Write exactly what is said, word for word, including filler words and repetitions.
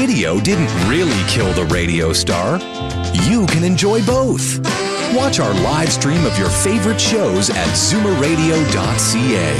video didn't really kill the radio star. You can enjoy both. Watch our live stream of your favorite shows at zoomer radio dot c a.